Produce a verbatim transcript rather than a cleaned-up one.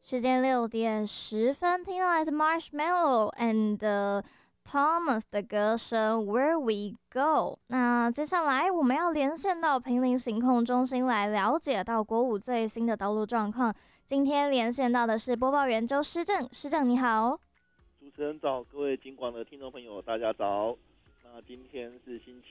时间六点十分，听到来自 Marshmello and、uh, Thomas 的歌声 Where We Go。那接下来我们要连线到坪林行控中心来了解到国五最新的道路状况。今天连线到的是播报员周诗正，诗正你好。 主持人早，各位金广的听众朋友大家早。那今天是星期